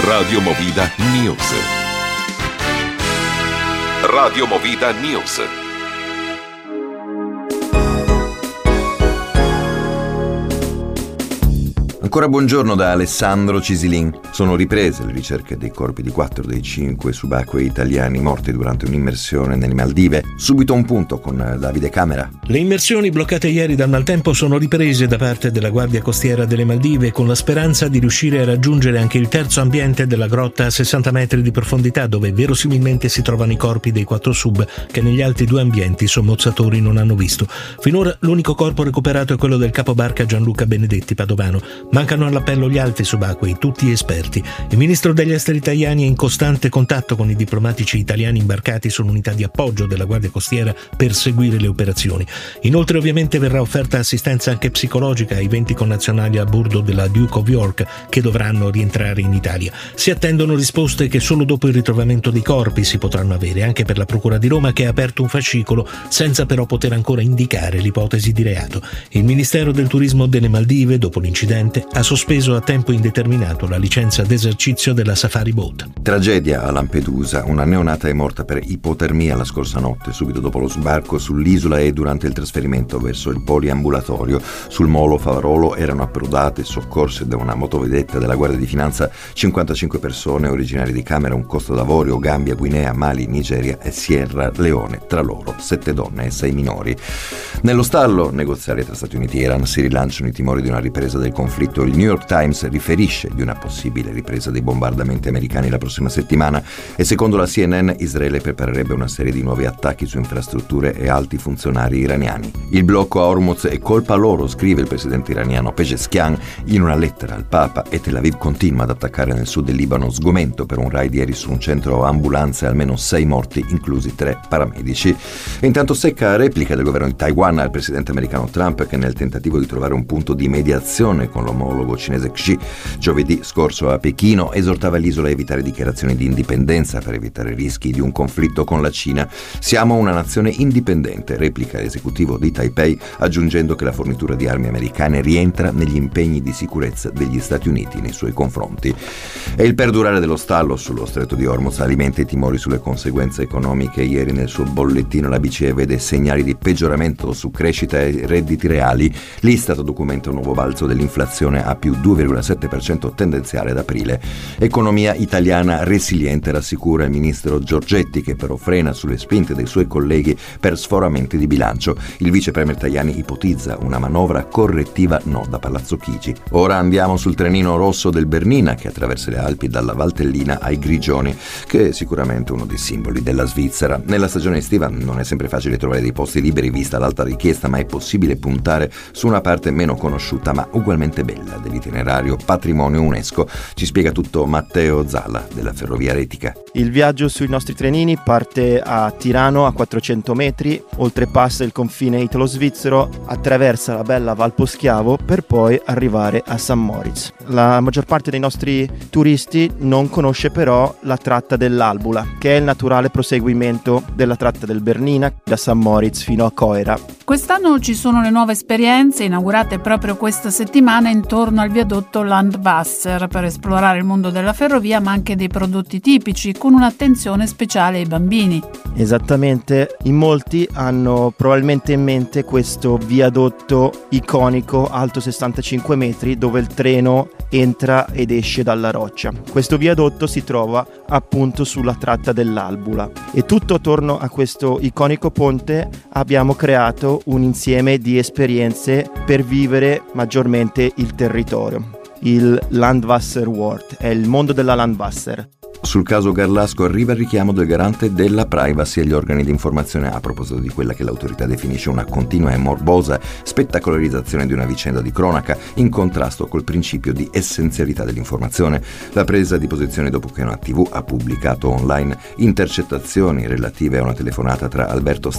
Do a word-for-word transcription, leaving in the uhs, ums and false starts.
Radio Movida News. Radio Movida News. Ancora buongiorno da Alessandro Cisilin. Sono riprese le ricerche dei corpi di quattro dei cinque subacquei italiani morti durante un'immersione nelle Maldive. Subito un punto con Davide Camera. Le immersioni bloccate ieri dal maltempo sono riprese da parte della Guardia Costiera delle Maldive con la speranza di riuscire a raggiungere anche il terzo ambiente della grotta a sessanta metri di profondità, dove verosimilmente si trovano i corpi dei quattro sub che negli altri due ambienti i sommozzatori non hanno visto. Finora l'unico corpo recuperato è quello del capobarca Gianluca Benedetti padovano. Mancano all'appello gli altri subacquei, tutti esperti. Il ministro degli esteri italiani è in costante contatto con i diplomatici italiani imbarcati sull'unità di appoggio della Guardia Costiera per seguire le operazioni. Inoltre ovviamente verrà offerta assistenza anche psicologica ai venti connazionali a bordo della Duke of York che dovranno rientrare in Italia. Si attendono risposte che solo dopo il ritrovamento dei corpi si potranno avere, anche per la Procura di Roma che ha aperto un fascicolo senza però poter ancora indicare l'ipotesi di reato. Il Ministero del Turismo delle Maldive, dopo l'incidente, ha sospeso a tempo indeterminato la licenza d'esercizio della Safari Boat. Tragedia a Lampedusa. Una neonata è morta per ipotermia la scorsa notte, subito dopo lo sbarco sull'isola e durante il trasferimento verso il poliambulatorio. Sul molo Favarolo erano approdate e soccorse da una motovedetta della Guardia di Finanza cinquantacinque persone originarie di Camerun, Costa d'Avorio, Gambia, Guinea, Mali, Nigeria e Sierra Leone, tra loro sette donne e sei minori. Nello stallo negoziale tra Stati Uniti e Iran si rilanciano i timori di una ripresa del conflitto. Il New York Times riferisce di una possibile ripresa dei bombardamenti americani la prossima settimana e secondo la C N N Israele preparerebbe una serie di nuovi attacchi su infrastrutture e alti funzionari iraniani. Il blocco a Hormuz è colpa loro, scrive il presidente iraniano Pezeshkian in una lettera al Papa, e Tel Aviv continua ad attaccare nel sud del Libano, sgomento per un raid ieri su un centro ambulanze, almeno sei morti, inclusi tre paramedici. E intanto secca replica del governo di Taiwan al presidente americano Trump, che nel tentativo di trovare un punto di mediazione con l'omologo cinese Xi giovedì scorso a Pechino esortava l'isola a evitare dichiarazioni di indipendenza per evitare rischi di un conflitto con la Cina. Siamo una nazione indipendente, replica l'esecutivo di Taipei, aggiungendo che la fornitura di armi americane rientra negli impegni di sicurezza degli Stati Uniti nei suoi confronti. E il perdurare dello stallo sullo stretto di Hormuz alimenta i timori sulle conseguenze economiche. Ieri nel suo bollettino la B C E vede segnali di peggioramento su crescita e redditi reali. L'Istat documenta un nuovo balzo dell'inflazione a più due virgola sette per cento tendenziale ad aprile. Economia italiana resiliente, rassicura il ministro Giorgetti, che però frena sulle spinte dei suoi colleghi per sforamenti di bilancio. Il vice premier Tajani ipotizza una manovra correttiva no da Palazzo Chigi. Ora andiamo sul trenino rosso del Bernina che attraversa le Alpi dalla Valtellina ai Grigioni, che è sicuramente uno dei simboli della Svizzera. Nella stagione estiva non è sempre facile trovare dei posti liberi vista l'alta richiesta, ma è possibile puntare su una parte meno conosciuta ma ugualmente bella dell'itinerario patrimonio UNESCO. Ci spiega tutto Matteo Zala della Ferrovia Retica. Il viaggio sui nostri trenini parte a Tirano a quattrocento metri, oltrepassa il confine italo-svizzero, attraversa la bella Val Poschiavo per poi arrivare a San Moritz. La maggior parte dei nostri turisti non conosce però la tratta dell'Albula, che è il naturale proseguimento della tratta del Bernina da San Moritz fino a Coira. Quest'anno ci sono le nuove esperienze inaugurate proprio questa settimana intorno al viadotto Landwasser per esplorare il mondo della ferrovia ma anche dei prodotti tipici, con un'attenzione speciale ai bambini. Esattamente, in molti hanno probabilmente in mente questo viadotto iconico alto sessantacinque metri dove il treno entra ed esce dalla roccia. Questo viadotto si trova appunto sulla tratta dell'Albula e tutto attorno a questo iconico ponte abbiamo creato un insieme di esperienze per vivere maggiormente il territorio. Il Landwasser World è il mondo della Landwasser. Sul caso Garlasco arriva il richiamo del garante della privacy agli organi di informazione a proposito di quella che l'autorità definisce una continua e morbosa spettacolarizzazione di una vicenda di cronaca in contrasto col principio di essenzialità dell'informazione. La presa di posizione dopo che una tivù ha pubblicato online intercettazioni relative a una telefonata tra Alberto